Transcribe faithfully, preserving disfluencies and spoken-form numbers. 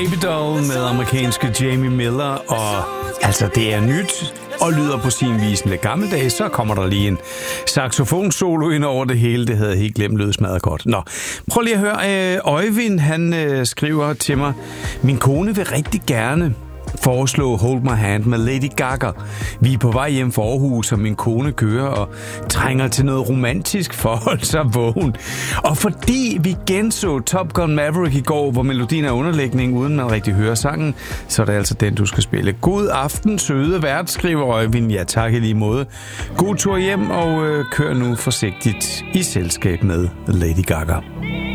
Baby Doll med amerikanske Jamie Miller, og altså det er nyt og lyder på sin vis lidt gammeldags. Så kommer der lige en saxofonsolo ind over det hele. Det havde jeg helt glemt, lød smadret godt. Nå, prøv lige at høre. Øjvind, han øh, skriver til mig: min kone vil rigtig gerne foreslå Hold My Hand med Lady Gaga. Vi er på vej hjem fra Aarhus, og min kone kører og trænger til noget romantisk for at holde sig vågen. Og fordi vi genså Top Gun Maverick i går, hvor melodien er underlægning, uden man rigtig hører sangen, så er det altså den, du skal spille. God aften, søde vært, skriver Øjvind. Ja, tak i lige måde. God tur hjem, og øh, kør nu forsigtigt i selskab med Lady Gaga.